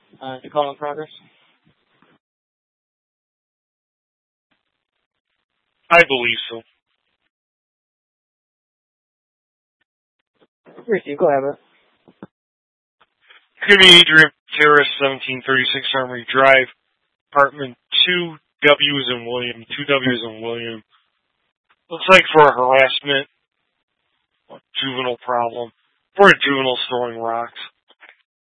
The call in progress? I believe so. Receive, go ahead. Could be Adrian Terrace, 1736 Armory Drive, apartment 2 W's and William, 2 W's and William. Looks like for a harassment, juvenile problem, for a juvenile throwing rocks.